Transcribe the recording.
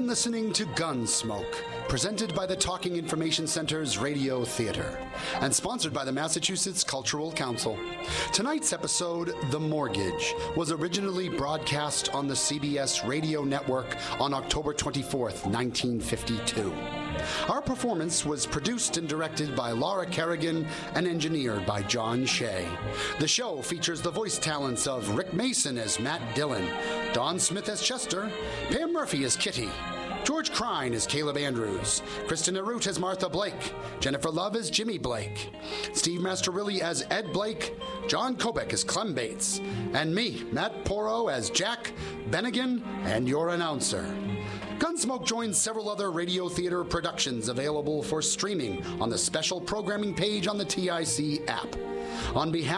listening to Gunsmoke, presented by the Talking Information Center's Radio Theater, and sponsored by the Massachusetts Cultural Council. Tonight's episode, The Mortgage, was originally broadcast on the CBS radio network on October 24th, 1952. Our performance was produced and directed by Laura Kerrigan and engineered by John Shea. The show features the voice talents of Rick Mason as Matt Dillon, Don Smith as Chester, Pam Murphy as Kitty, George Crine as Caleb Andrews, Kristen Arute as Martha Blake, Jennifer Love as Jimmy Blake, Steve Masterilli as Ed Blake, John Kobek as Clem Bates, and me, Matt Porro, as Jack Bennigan and your announcer. Gunsmoke joins several other radio theater productions available for streaming on the special programming page on the TIC app. On behalf